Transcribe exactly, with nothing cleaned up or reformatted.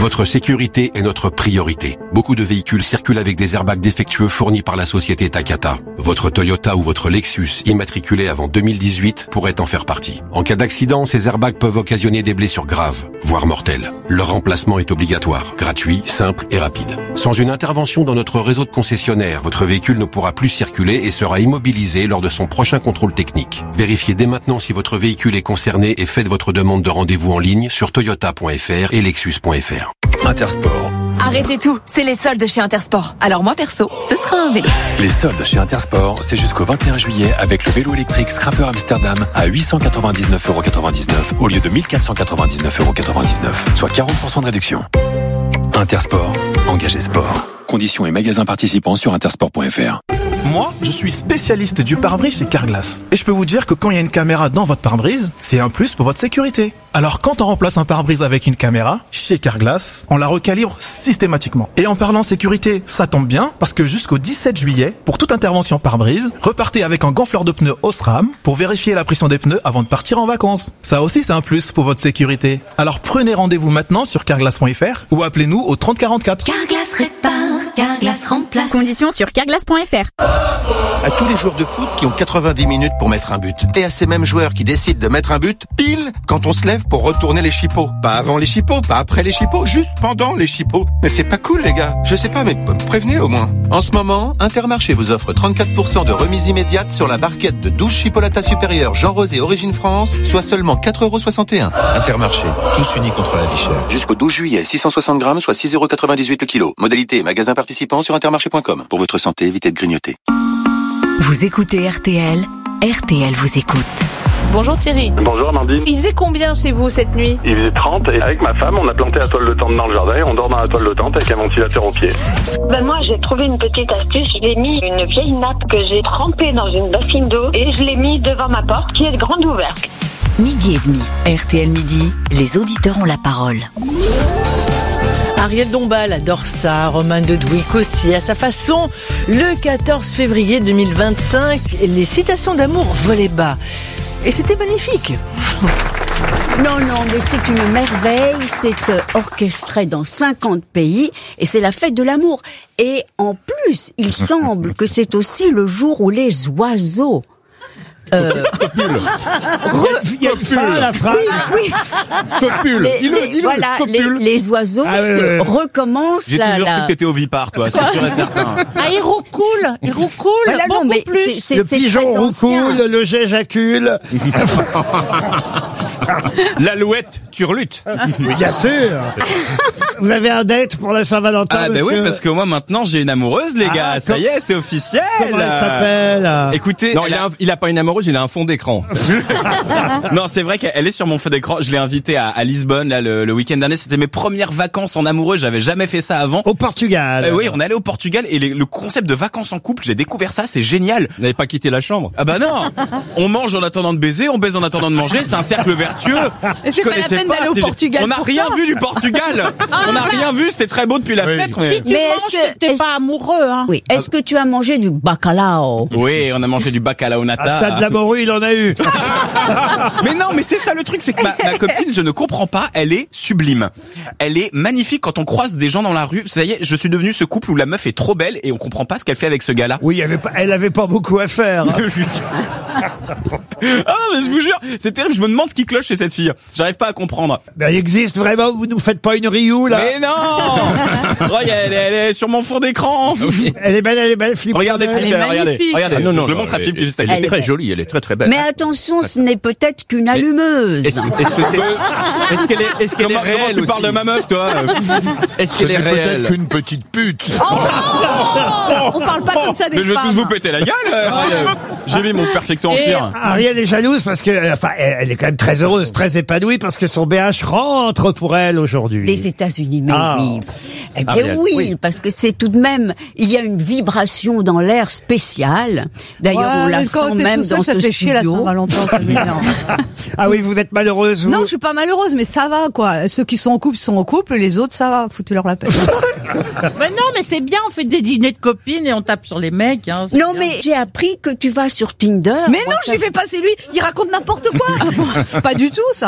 Votre sécurité est notre priorité. Beaucoup de véhicules circulent avec des airbags défectueux fournis par la société Takata. Votre Toyota ou votre Lexus immatriculé avant deux mille dix-huit pourrait en faire partie. En cas d'accident, ces airbags peuvent occasionner des blessures graves, voire mortelles. Leur remplacement est obligatoire, gratuit, simple et rapide. Sans une intervention dans notre réseau de concessionnaires, votre véhicule ne pourra plus circuler et sera immobilisé lors de son prochain contrôle technique. Vérifiez dès maintenant si votre véhicule est concerné et faites votre demande de rendez-vous en ligne sur toyota point f r et lexus point f r. Intersport. Arrêtez tout, c'est les soldes chez Intersport. Alors moi perso, ce sera un vélo. Les soldes chez Intersport, c'est jusqu'au vingt et un juillet avec le vélo électrique Scrapper Amsterdam à huit cent quatre-vingt-dix-neuf euros quatre-vingt-dix-neuf au lieu de mille quatre cent quatre-vingt-dix-neuf euros quatre-vingt-dix-neuf, soit quarante pour cent de réduction. Intersport, engagé sport. Conditions et magasins participants sur intersport point f r. Moi, je suis spécialiste du pare-brise chez Carglass. Et je peux vous dire que quand il y a une caméra dans votre pare-brise, c'est un plus pour votre sécurité. Alors quand on remplace un pare-brise avec une caméra, chez Carglass, on la recalibre systématiquement. Et en parlant sécurité, ça tombe bien, parce que jusqu'au dix-sept juillet, pour toute intervention pare-brise, repartez avec un gonfleur de pneus Osram pour vérifier la pression des pneus avant de partir en vacances. Ça aussi, c'est un plus pour votre sécurité. Alors prenez rendez-vous maintenant sur carglass point f r ou appelez-nous au trente quarante-quatre. Carglass répare, Carglass remplace. Conditions sur carglass point f r. À tous les joueurs de foot qui ont quatre-vingt-dix minutes pour mettre un but. Et à ces mêmes joueurs qui décident de mettre un but pile quand on se lève pour retourner les chipots. Pas avant les chipots, pas après les chipots, juste pendant les chipots. Mais c'est pas cool les gars. Je sais pas, mais prévenez au moins. En ce moment, Intermarché vous offre trente-quatre pour cent de remise immédiate sur la barquette de douze chipolatas supérieures Jean Rosé Origine France, soit seulement quatre euros soixante et un. Intermarché, tous unis contre la vie chère. Jusqu'au douze juillet, six cent soixante grammes, soit six euros quatre-vingt-dix-huit le kilo. Modalité et magasin participant sur intermarché point com. Pour votre santé, évitez de grignoter. Vous écoutez R T L, R T L vous écoute. Bonjour Thierry. Bonjour Amandine. Il faisait combien chez vous cette nuit? Il faisait trente et avec ma femme, on a planté la toile de tente dans le jardin et on dort dans la toile de tente avec un ventilateur au pied. Ben moi, j'ai trouvé une petite astuce. J'ai mis une vieille nappe que j'ai trempée dans une bassine d'eau et je l'ai mis devant ma porte qui est grande ouverte. Midi et demi, R T L Midi, les auditeurs ont la parole. Ariel Dombal adore ça, Romain Dedouic aussi, à sa façon. Le quatorze février deux mille vingt-cinq, les citations d'amour volaient bas. Et c'était magnifique. Non, non, mais c'est une merveille, c'est orchestré dans cinquante pays, et c'est la fête de l'amour. Et en plus, il semble que c'est aussi le jour où les oiseaux... Euh, Copule. Il y a pas la phrase. Oui, oui. Copule. Les, dis-le, les, dis-le, voilà, copule. Les, les oiseaux ah, se ouais, ouais. recommencent. J'ai la, toujours la... cru que t'étais ovipare, toi, c'est sûr et certain. Ah, il roucoule, il roucoule, voilà, beaucoup non, mais plus. c'est, c'est, le c'est pigeon très ancien. roucoule, le jet jacule. L'alouette turlute. Bien sûr. Vous avez un date pour la Saint-Valentin, Ah, ben monsieur? oui, parce que moi, maintenant, j'ai une amoureuse, les Ah, gars. Ça com- y est, c'est officiel. Comment elle s'appelle? Écoutez. Non, elle il a, un- il a pas une amoureuse, il a un fond d'écran. Non, c'est vrai qu'elle est sur mon feu d'écran. Je l'ai invitée à, à Lisbonne, là, le, le week-end dernier. C'était mes premières vacances en amoureux. J'avais jamais fait ça avant. Au Portugal. Euh, oui, on est allé au Portugal et les- le concept de vacances en couple, j'ai découvert ça. C'est génial. Vous n'avez pas quitté la chambre? Ah bah non. On mange en attendant de baiser, on baise en attendant de manger. C'est un cercle vertueux. Et c'est Je pas la connaissais peine pas. d'aller au c'est- Portugal On n'a pour rien ça. vu du Portugal. On n'a rien vu. C'était très beau depuis la Oui. fenêtre. Mais... Si tu Mais manges, est-ce que- t'es est-ce- pas amoureux, hein. Oui. Est-ce que tu as mangé du bacalao? Oui, on a mangé du bacalao nata. Ah, ça, de la morue, il en a eu. Mais non, mais c'est ça le truc, c'est que ma, ma copine, je ne comprends pas, elle est sublime. Elle est magnifique quand on croise des gens dans la rue. Ça y est, je suis devenu ce couple où la meuf est trop belle et on comprend pas ce qu'elle fait avec ce gars-là. Oui, il y avait pas, elle avait pas beaucoup à faire. Ah mais je vous jure, c'est terrible, je me demande ce qui cloche chez cette fille. J'arrive pas à comprendre. Ben, il existe vraiment, vous nous faites pas une Ryu, là. Mais non. Regarde, elle, est- elle est sur mon fond d'écran. Elle est belle, elle est belle, Flip. Regardez, Elle est Flipper, regardez. magnifique. Regardez, Ah, non, non, je le non, montre à elle- Flip juste à Elle côté. est très jolie, elle est très très belle. Mais attention, ce n'est peut-être qu'une allumeuse. Est-ce, est-ce que c'est, est-ce qu'elle est, est-ce qu'elle est Comment, comment réelle tu aussi? parles de ma meuf, toi? Est-ce qu'elle est réelle? qu'une petite pute. Oh, on parle pas comme ça des Mais je vais femmes. tous vous péter la gueule. euh, J'ai mis mon perfecto empire. Ariel est jalouse parce que, enfin, elle elle est quand même très heureuse, très épanouie parce que son B H rentre pour elle aujourd'hui. Des États-Unis, mais Ah. oui. Eh bien Ariel. oui, Oui. parce que c'est tout de même, il y a une vibration dans l'air spéciale. D'ailleurs, on la sent même dans ça ce fait chier la studio. Saint-Valentin. ça m'énerve. Ah oui, vous êtes malheureuse, vous? Non, je suis pas malheureuse, mais ça va, quoi. Ceux qui sont en couple sont en couple, les autres, ça va, foutez-leur la paix. Mais non, mais c'est bien, on fait des dîners de copines et on tape sur les mecs, hein. c'est Non, bien. mais j'ai appris que tu vas sur Tinder. Mais non, j'y vais pas, c'est lui, il raconte n'importe quoi. Pas du tout, ça.